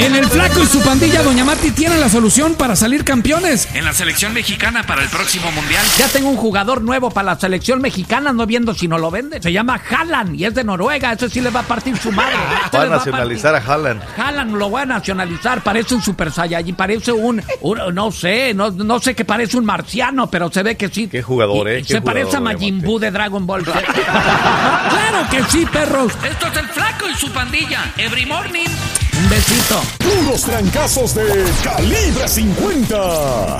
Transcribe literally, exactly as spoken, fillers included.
En el Flaco y su pandilla, Doña Marti tiene la solución para salir campeones en la selección mexicana para el próximo mundial. Ya tengo un jugador nuevo para la selección mexicana, no viendo si no lo vende. Se llama Haaland y es de Noruega. Ese sí le va a partir su madre. Va a nacionalizar a, a Haaland. Haaland lo voy a nacionalizar. Parece un Super Saiyajin, parece un, un no sé, no, no sé qué parece un marciano, pero se ve que sí. Qué jugador, ¿eh? Y, ¿Qué se jugador, parece a Majin Buu de Dragon Ball. Claro que sí, perros. Esto es el Flaco y su pandilla. Every morning. Un besito. Puros trancazos de Calibre cincuenta.